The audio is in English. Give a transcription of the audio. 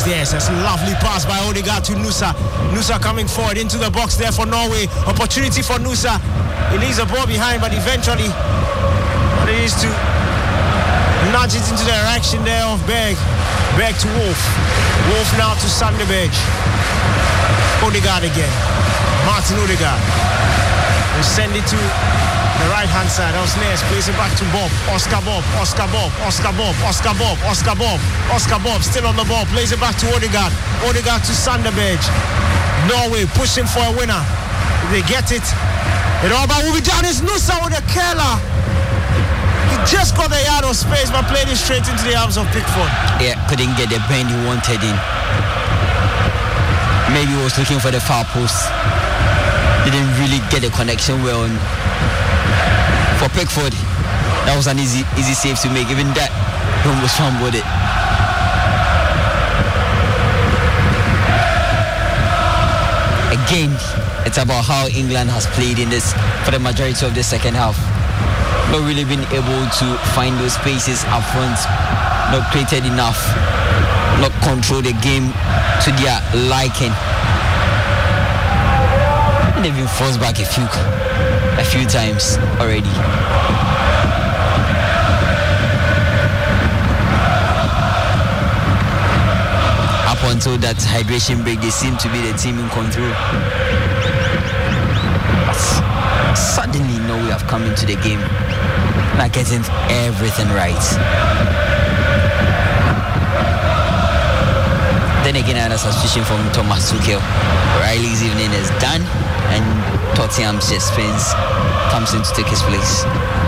There's a lovely pass by Odegaard to Nusa. Nusa coming forward into the box there for Norway. Opportunity for Nusa. He leaves the ball behind, but eventually is to nudge it into the direction there of Berg. Berg to Wolf. Wolf now to Sanderberg. Odegaard again. Martin Odegaard. We send it to the right-hand side. That was Ness. Plays it back to Bob. Oscar Bob. Still on the ball. Plays it back to Odegaard. Odegaard to Sanderberg. Norway pushing for a winner. If they get it, it all will be done. It's Nusa with a curler. He just got the yard of space but played it straight into the arms of Pickford. Yeah, couldn't get the bend he wanted in. Maybe he was looking for the far post. Didn't really get the connection well. For Pickford, that was an easy save to make. Even that, he almost fumbled it. Again, it's about how England has played in this for the majority of the second half. Not really been able to find those spaces up front, not created enough, not control the game to their liking. And they've been forced back a few times already. Up until that hydration break, they seem to be the team in control. But suddenly, we have come into the game, not getting everything right. Then again, another substitution from Thomas Tuchel. Riley's evening is done, and Tottenham's suspense comes in to take his place.